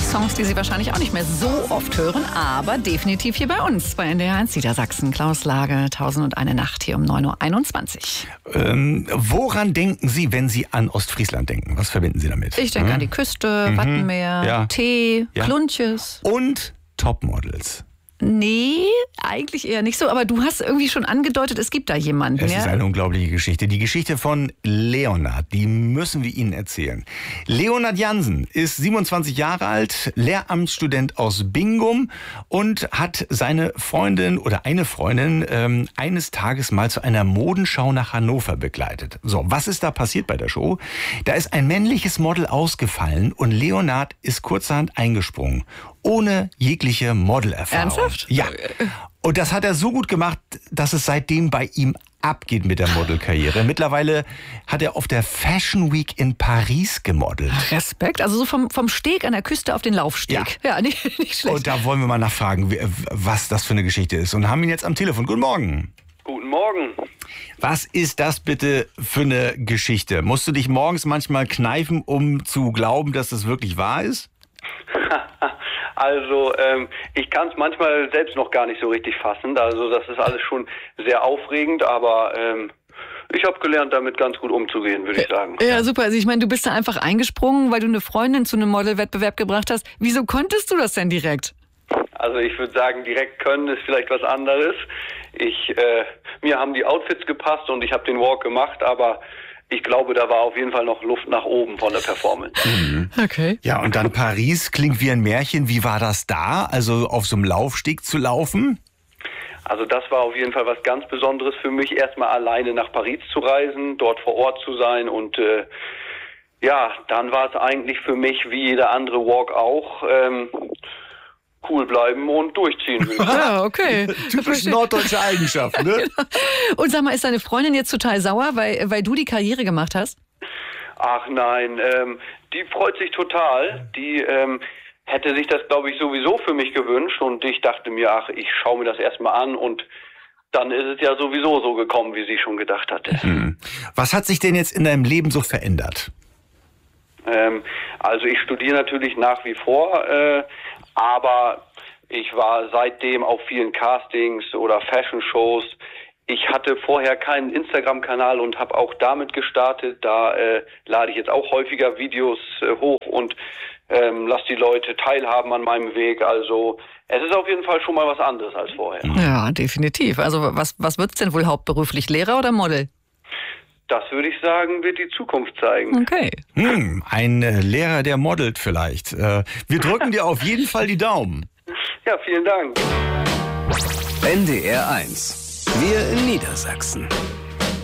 Songs, die Sie wahrscheinlich auch nicht mehr so oft hören, aber definitiv hier bei uns, bei NDR 1 Niedersachsen. Klaus Lage, 1001 Nacht hier um 9.21 Uhr. Woran denken Sie, wenn Sie an Ostfriesland denken? Was verbinden Sie damit? Ich denke an die Küste, Wattenmeer, Tee, Klunches. Und Topmodels. Nee, eigentlich eher nicht so. Aber du hast irgendwie schon angedeutet, es gibt da jemanden. Es ist eine unglaubliche Geschichte. Die Geschichte von Leonard, die müssen wir Ihnen erzählen. Leonard Jansen ist 27 Jahre alt, Lehramtsstudent aus Bingum und hat seine Freundin oder eine Freundin eines Tages mal zu einer Modenschau nach Hannover begleitet. So, was ist da passiert bei der Show? Da ist ein männliches Model ausgefallen und Leonard ist kurzerhand eingesprungen. Ohne jegliche Modelerfahrung. Ernsthaft? Ja. Und das hat er so gut gemacht, dass es seitdem bei ihm abgeht mit der Modelkarriere. Mittlerweile hat er auf der Fashion Week in Paris gemodelt. Respekt, also so vom Steg an der Küste auf den Laufsteg. Ja, nicht schlecht. Und da wollen wir mal nachfragen, was das für eine Geschichte ist. Und haben ihn jetzt am Telefon. Guten Morgen. Guten Morgen. Was ist das bitte für eine Geschichte? Musst du dich morgens manchmal kneifen, um zu glauben, dass das wirklich wahr ist? Also ich kann es manchmal selbst noch gar nicht so richtig fassen. Also das ist alles schon sehr aufregend, aber ich habe gelernt, damit ganz gut umzugehen, würde ich sagen. Ja, super. Also ich meine, du bist da einfach eingesprungen, weil du eine Freundin zu einem Modelwettbewerb gebracht hast. Wieso konntest du das denn direkt? Also ich würde sagen, direkt können ist vielleicht was anderes. Mir haben die Outfits gepasst und ich habe den Walk gemacht, aber ich glaube, da war auf jeden Fall noch Luft nach oben von der Performance. Okay. Ja, und dann Paris klingt wie ein Märchen. Wie war das da? Also auf so einem Laufsteg zu laufen? Also das war auf jeden Fall was ganz Besonderes für mich, erstmal alleine nach Paris zu reisen, dort vor Ort zu sein und dann war es eigentlich für mich wie jeder andere Walk auch. Cool bleiben und durchziehen. Ah, okay. Typisch norddeutsche Eigenschaft, ne? Genau. Und sag mal, ist deine Freundin jetzt total sauer, weil du die Karriere gemacht hast? Ach nein, die freut sich total. Die hätte sich das, glaube ich, sowieso für mich gewünscht. Und ich dachte mir, ich schaue mir das erstmal an. Und dann ist es ja sowieso so gekommen, wie sie schon gedacht hatte. Was hat sich denn jetzt in deinem Leben so verändert? Also ich studiere natürlich nach wie vor, aber ich war seitdem auf vielen Castings oder Fashion-Shows. Ich hatte vorher keinen Instagram-Kanal und habe auch damit gestartet. Da lade ich jetzt auch häufiger Videos hoch und lasse die Leute teilhaben an meinem Weg. Also es ist auf jeden Fall schon mal was anderes als vorher. Ja, definitiv. Also was wird's denn wohl hauptberuflich? Lehrer oder Model? Das würde ich sagen, wird die Zukunft zeigen. Okay. Ein Lehrer, der modelt vielleicht. Wir drücken dir auf jeden Fall die Daumen. Ja, vielen Dank. NDR 1. Wir in Niedersachsen.